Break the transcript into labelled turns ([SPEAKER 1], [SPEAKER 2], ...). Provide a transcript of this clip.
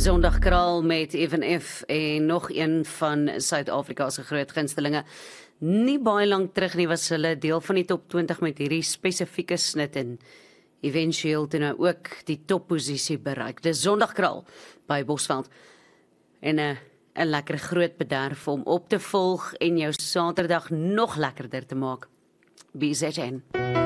[SPEAKER 1] Sondagkraal met Evan F en nog een van Suid-Afrika se groot gunstelinge. Nie baie lank terug nie was hulle deel van die top 20 met hierdie spesifieke snit en éventueel toe nou ook die topposisie bereik. Dis Sondagkraal by Bosveld. En 'n lekker groot bederf om op te volg en jou Saterdag nog lekkerder te maak. BZN.